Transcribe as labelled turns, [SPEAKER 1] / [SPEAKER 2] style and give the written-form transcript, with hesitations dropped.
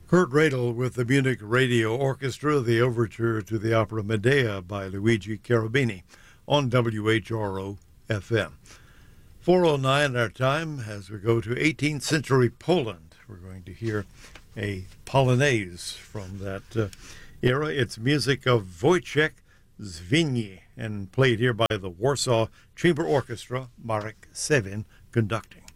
[SPEAKER 1] Kurt Radel with the Munich Radio Orchestra, the overture to the opera Medea by Luigi Cherubini on WHRO FM. 4:09 our time as we go to 18th century Poland. We're going to hear a polonaise from that era. It's music of Wojciech Zwinyi and played here by the Warsaw Chamber Orchestra, Marek Sevin conducting.